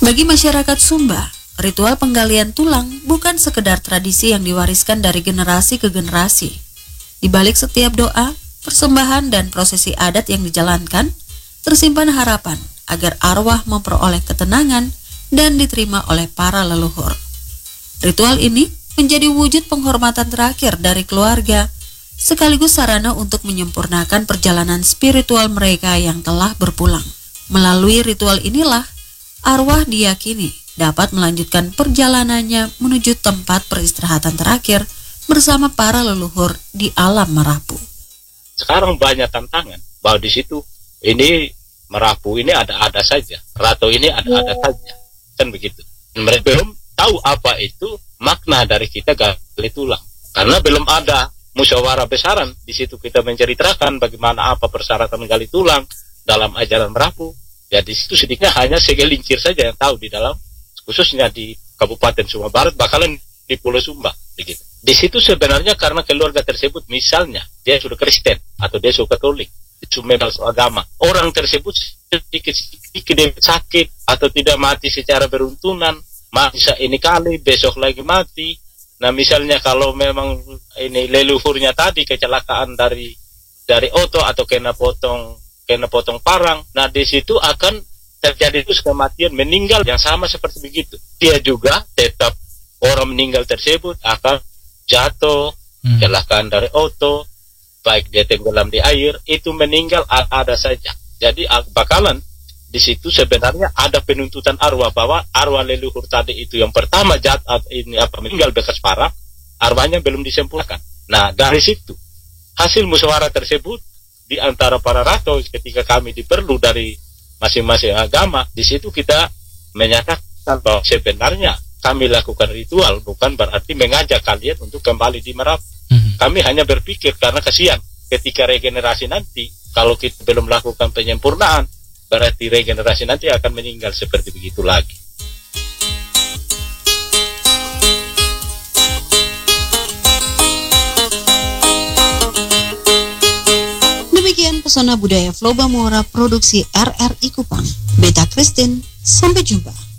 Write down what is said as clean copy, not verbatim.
Bagi masyarakat Sumba, ritual penggalian tulang bukan sekedar tradisi yang diwariskan dari generasi ke generasi. Di balik setiap doa, persembahan, dan prosesi adat yang dijalankan, tersimpan harapan agar arwah memperoleh ketenangan dan diterima oleh para leluhur. Ritual ini menjadi wujud penghormatan terakhir dari keluarga, sekaligus sarana untuk menyempurnakan perjalanan spiritual mereka yang telah berpulang. Melalui ritual inilah, arwah diyakini dapat melanjutkan perjalanannya menuju tempat peristirahatan terakhir bersama para leluhur di alam Merapu. Sekarang banyak tantangan bahwa di situ ini Merapu ini ada-ada saja, Rato ini ada-ada saja, kan begitu. Mereka belum tahu apa itu makna dari kita gali tulang, karena belum ada musyawarah besaran. Di situ kita menceritakan bagaimana apa persyaratan gali tulang dalam ajaran Merapu. Ya di situ sedikitnya hanya segelincir saja yang tahu di dalam, khususnya di Kabupaten Sumba Barat, bahkan di Pulau Sumba, begitu. Di situ sebenarnya karena keluarga tersebut misalnya dia sudah Kristen atau dia sudah Katolik, cuma agama, orang tersebut sedikit dia sakit atau tidak mati secara beruntunan, mati ini kali, besok lagi mati. Nah misalnya kalau memang ini leluhurnya tadi kecelakaan dari oto atau kena potong parang, nah di situ akan terjadi terus kematian, meninggal yang sama seperti begitu. Dia juga tetap orang meninggal tersebut akan jatuh, kecelakaan dari oto, baik dia tenggelam di air, itu meninggal ada saja. Jadi bakalan di situ sebenarnya ada penuntutan arwah bahwa arwah leluhur tadi itu yang pertama jatuh ini meninggal bekas parah, arwahnya belum disempurnakan. Nah dari situ hasil musyawarah tersebut di antara para rato ketika kami diperlu dari masing-masing agama, di situ kita menyatakan bahwa sebenarnya kami lakukan ritual bukan berarti mengajak kalian untuk kembali di Merapu. Kami hanya berpikir karena kasihan ketika regenerasi nanti, kalau kita belum lakukan penyempurnaan, berarti regenerasi nanti akan meninggal seperti begitu lagi. Demikian Pesona Budaya Floba Muara Produksi RRI Kupang. Beta Christine, sampai jumpa.